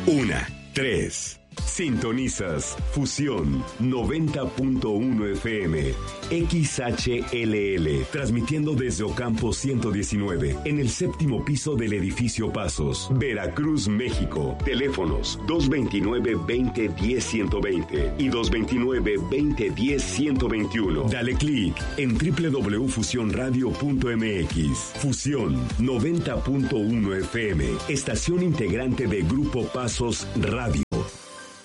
Una, 3. Sintonizas Fusión 90.1 FM XHLL, transmitiendo desde Ocampo 119, en el 7º piso del edificio Pasos, Veracruz, México. Teléfonos 229-2010-120 y 229-2010-121. Dale clic en www.fusionradio.mx. Fusión 90.1 FM, estación integrante de Grupo Pasos Radio.